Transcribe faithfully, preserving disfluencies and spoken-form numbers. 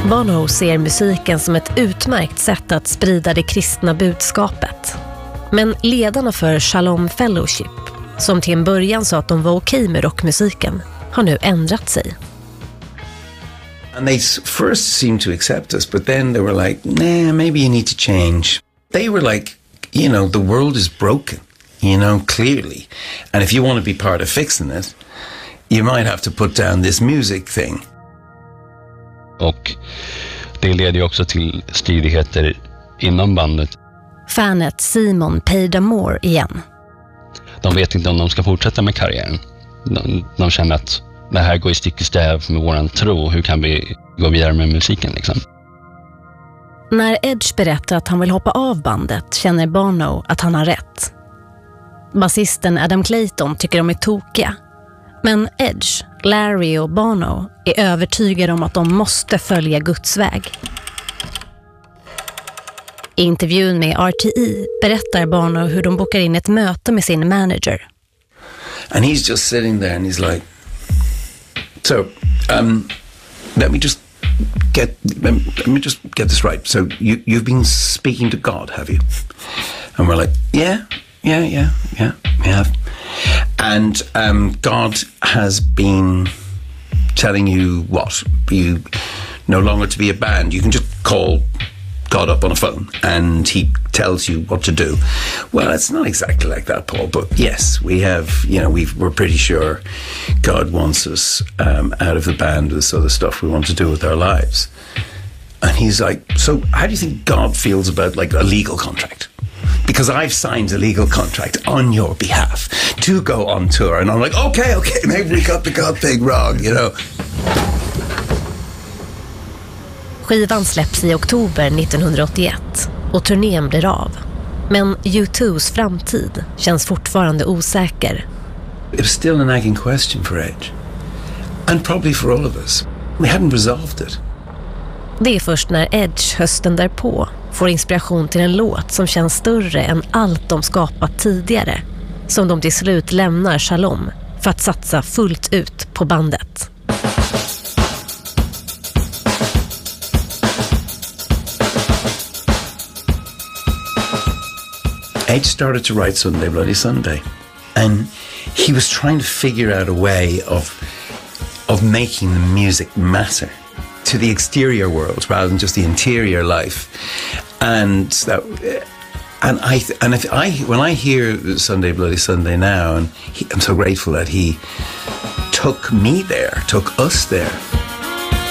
Bono ser musiken som ett utmärkt sätt att sprida det kristna budskapet. Men ledarna för Shalom Fellowship, som till en början sa att de var okej med rockmusiken, har nu ändrat sig. And they first seemed to accept us, but then they were like, nah, maybe you need to change. They were like, you know, the world is broken, you know, clearly. And if you want to be part of fixing it, you might have to put down this music thing. Och det leder ju också till stridigheter inom bandet. Fanet Simon Peidamore igen. De vet inte om de ska fortsätta med karriären. De, de känner att det här går i stick i stäv med våran tro. Hur kan vi gå vidare med musiken liksom? När Edge berättar att han vill hoppa av bandet känner Bono att han har rätt. Basisten Adam Clayton tycker de är tokiga. Men Edge, Larry och Bono är övertygade om att de måste följa Guds väg. I intervjun med R T E berättar Bono hur de bokar in ett möte med sin manager. And he's just sitting there and he's like, so, um, let me just get, let me just get this right. So you, you've been speaking to God, have you? And we're like, yeah, yeah, yeah, yeah, we have. And um, God has been telling you what? You no longer to be a band. You can just call God up on a phone and he tells you what to do. Well, it's not exactly like that, Paul, but yes, we have, you know, we've, we're pretty sure God wants us um, out of the band with this other stuff we want to do with our lives. And he's like, so how do you think God feels about like a legal contract? Because I've signed a legal contract on your behalf to go on tour. And I'm like, okay, okay, maybe we got the God thing wrong, you know. Skivan släpps i oktober nittonhundraåttioett och turnén blir av. Men U two's framtid känns fortfarande osäker. It was still a nagging question for Edge. And probably for all of us. We hadn't resolved it. Det är först när Edge hösten därpå får inspiration till en låt som känns större än allt de skapat tidigare som de till slut lämnar Shalom för att satsa fullt ut på bandet. Edge started to write Sunday Bloody Sunday, and he was trying to figure out a way of of making the music matter to the exterior world rather than just the interior life. And that, and I, and if I, when I hear Sunday Bloody Sunday now, and he, I'm so grateful that he took me there, took us there.